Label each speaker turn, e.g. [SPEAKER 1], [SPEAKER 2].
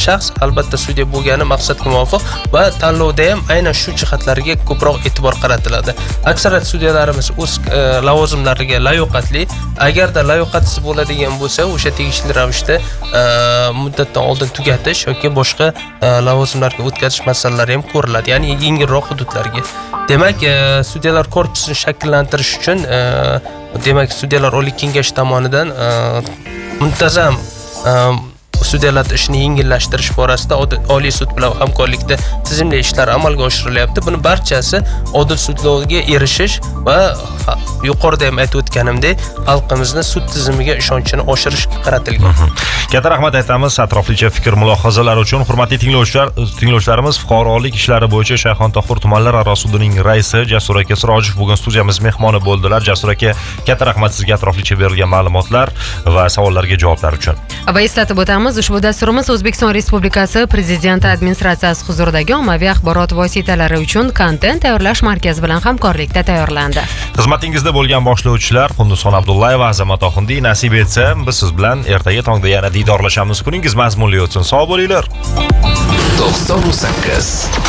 [SPEAKER 1] shaxs albatta sudya bo'lgani maqsadga muvofiq va tanlovda ham aynan shu jihatlarga ko'proq e'tibor qaratiladi. Aksariyat sudyalarimiz o'z lavozimlariga layoqatli. Agarda layoqatsiz bo'ladigan bo'lsa, o'sha tegishli ravishda muddatdan oldin tugatish yoki boshqa lavozimlarga o'tkazish masalalari ham ko'riladi, ya'ni yengilroq hududlarga. Demak, sudyalar korpusini shakllantirish uchun demak, sudyalar oliy kengashi tomonidan muntazam sudyalar ishini yengillashtirish borasida Oliy sud bilan hamkorlikda tizimli ishlar amalga oshirilyapti. Buni barchasi odil sudlovga erishish va yuqorida ham aytib o'tganimdek, xalqimizni sud tizimiga ishonchini oshirishga qaratilgan.
[SPEAKER 2] Katta rahmat aytamiz atroflicha fikr mulohazalar uchun. Hurmatli tinglovchilarimiz, fuqarolik ishlari bo'yicha Shayxontohur tumanlararo sudining raisi Jasur aka Sirojov bugun studiyamiz mehmoni bo'ldilar. Jasur aka, katta rahmat sizga atroflicha berilgan ma'lumotlar va savollarga javoblar uchun.
[SPEAKER 3] Va eslatib o'tamiz, ushbu dasturimiz O'zbekiston Respublikasi Prezidenti administratsiyasi huzuridagi ommaviy axborot vositalari uchun kontent tayyorlash markazi bilan hamkorlikda tayyorlandi.
[SPEAKER 2] Xizmatingizda bo'lgan boshlovchilar Qunduzxon Abdullayeva, Azamat Oxundiy. Nasib etsa, biz siz bilan ertaga tongda yana diydorlashamiz. Kuningiz mazmunli o'tsin. Sog' bo'linglar.
[SPEAKER 4] 98